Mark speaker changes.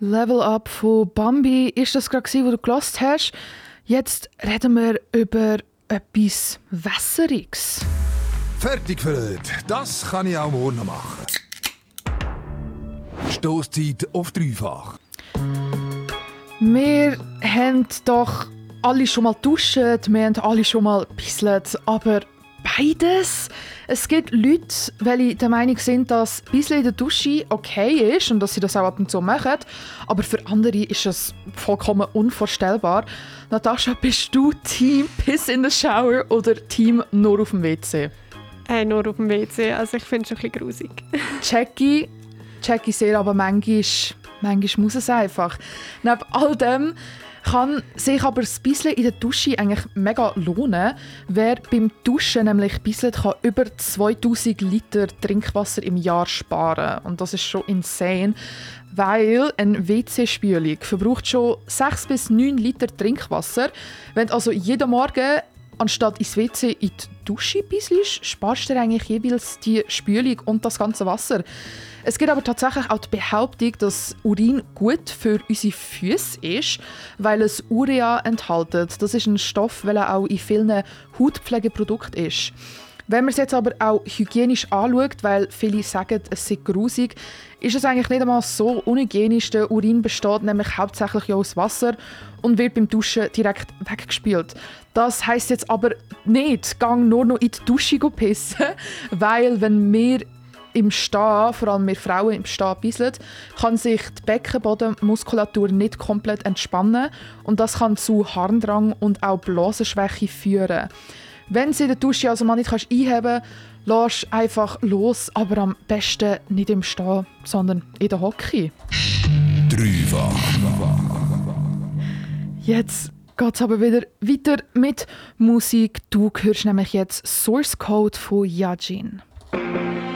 Speaker 1: Level Up von Bambi ist das gerade, was du gehört hast. Jetzt reden wir über etwas Wässeriges.
Speaker 2: Fertig für heute. Das kann ich auch morgen noch machen. Stosszeit auf dreifach.
Speaker 1: Wir haben doch alle schon mal geduscht, wir haben alle schon mal gebisselt, aber beides? Es gibt Leute, die der Meinung sind, dass Bisseln in der Dusche okay ist und dass sie das auch ab und zu machen, aber für andere ist es vollkommen unvorstellbar. Natascha, bist du Team Piss in the Shower oder Team nur auf dem WC?
Speaker 3: Nur auf dem WC, also ich finde es ein bisschen grusig.
Speaker 1: Jackie sehr, aber manchmal muss es einfach. Neben all dem kann sich aber das Bisseln in der Dusche eigentlich mega lohnen. Wer beim Duschen nämlich bisselt, kann über 2000 Liter Trinkwasser im Jahr sparen. Und das ist schon insane, weil eine WC-Spülung verbraucht schon 6 bis 9 Liter Trinkwasser. Wenn du also jeden Morgen anstatt ins WC in die Dusche bisselst, sparst du eigentlich jeweils die Spülung und das ganze Wasser. Es gibt aber tatsächlich auch die Behauptung, dass Urin gut für unsere Füße ist, weil es Urea enthält. Das ist ein Stoff, der auch in vielen Hautpflegeprodukten ist. Wenn man es jetzt aber auch hygienisch anschaut, weil viele sagen, es sei grusig, ist es eigentlich nicht einmal so unhygienisch. Der Urin besteht nämlich hauptsächlich aus Wasser und wird beim Duschen direkt weggespült. Das heisst jetzt aber nicht, gang nur noch in die Dusche pissen, weil wenn wir im Stehen, vor allem wir Frauen im Stehen bisseln, kann sich die Beckenbodenmuskulatur nicht komplett entspannen und das kann zu Harndrang und auch Blasenschwäche führen. Wenn du in der Dusche also mal nicht einheben kannst, lass einfach los, aber am besten nicht im Stehen, sondern in der Hocke.
Speaker 2: Dreifach.
Speaker 1: Jetzt geht es aber wieder weiter mit Musik. Du hörst nämlich jetzt Source Code von Yajin.